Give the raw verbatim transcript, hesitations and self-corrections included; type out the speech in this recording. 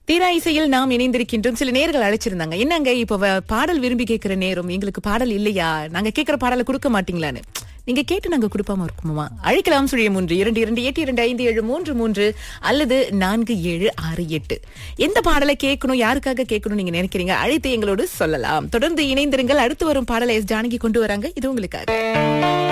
தீரா இசையில் நாம் இணைந்திருக்கின்றோம். சில நேர்கள் அழைச்சிருந்தாங்க, என்னங்க இப்ப வ- பாடல் விரும்பி கேட்கிற நேரம், எங்களுக்கு பாடல் இல்லையா, நாங்க கேட்கிற பாடலை கொடுக்க மாட்டீங்களான்னு. நீங்க கேட்டு நாங்க கொடுப்பாம இருக்குமா? அழைக்கலாம். சுழிய மூன்று இரண்டு இரண்டு எட்டு இரண்டு ஐந்து ஏழு மூன்று மூன்று அல்லது நான்கு ஏழு ஆறு எட்டு. எந்த பாடலை கேட்கணும், யாருக்காக கேட்கணும் நீங்க நினைக்கிறீங்க, அழைத்து எங்களோடு சொல்லலாம். தொடர்ந்து இணைந்திருங்கள். அடுத்து வரும் பாடலை எஸ் ஜானகி கொண்டு வராங்க. இது உங்களுக்காக.